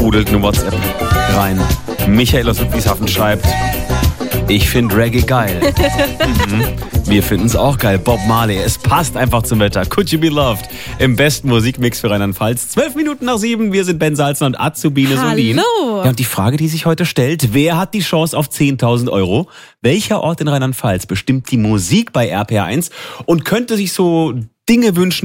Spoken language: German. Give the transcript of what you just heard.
sprudelt eine WhatsApp rein. Michael aus Ludwigshafen schreibt: Ich finde Reggae geil. Wir finden es auch geil. Bob Marley, es passt einfach zum Wetter. Could You Be Loved? Im besten Musikmix für Rheinland-Pfalz. 12:07, wir sind Ben Salzner und Azubine Solin. Hallo. Ja, und die Frage, die sich heute stellt: Wer hat die Chance auf 10.000 Euro? Welcher Ort in Rheinland-Pfalz bestimmt die Musik bei RPR1 und könnte sich so Dinge wünschen